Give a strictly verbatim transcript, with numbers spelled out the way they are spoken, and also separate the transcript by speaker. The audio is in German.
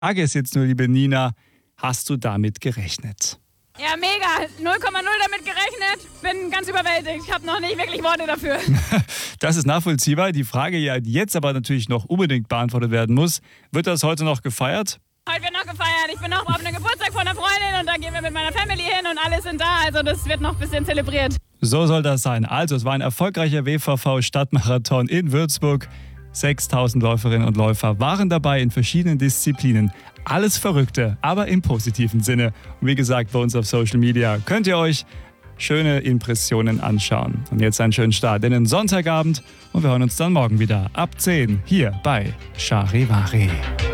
Speaker 1: Frage ist jetzt nur, liebe Nina, hast du damit gerechnet?
Speaker 2: Ja, mega. null Komma null damit gerechnet. Bin ganz überwältigt. Ich habe noch nicht wirklich Worte dafür.
Speaker 1: Das ist nachvollziehbar. Die Frage, die jetzt aber natürlich noch unbedingt beantwortet werden muss, wird das heute noch gefeiert?
Speaker 2: Heute wird noch gefeiert. Ich bin noch auf einem Geburtstag von einer Freundin und dann gehen wir mit meiner Family hin und alle sind da. Also das wird noch ein bisschen zelebriert.
Speaker 1: So soll das sein. Also es war ein erfolgreicher W V V-Stadtmarathon in Würzburg. sechstausend Läuferinnen und Läufer waren dabei in verschiedenen Disziplinen. Alles Verrückte, aber im positiven Sinne. Und wie gesagt, bei uns auf Social Media könnt ihr euch schöne Impressionen anschauen. Und jetzt einen schönen Start in den Sonntagabend und wir hören uns dann morgen wieder ab zehn hier bei Charivari.